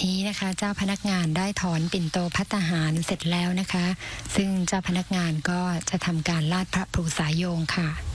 นี้นะคะเจ้าพนักงานได้ถอนปิ่นโตภัตตาหารเสร็จแล้วนะคะซึ่งเจ้าพนักงานก็จะทำการลาดพระภูษาโยงค่ะ